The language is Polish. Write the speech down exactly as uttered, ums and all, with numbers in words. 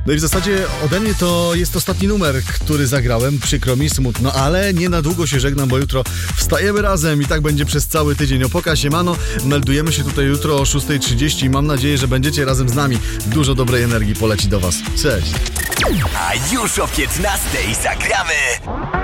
No i w zasadzie ode mnie to jest ostatni numer, który zagrałem. Przykro mi, smutno, ale nie na długo się żegnam, bo jutro wstajemy razem i tak będzie przez cały tydzień. Opoka, siemano, meldujemy się tutaj jutro o szósta trzydzieści i mam nadzieję, że będziecie razem z nami. Dużo dobrej energii poleci do was. Cześć! A już o piętnastej zagramy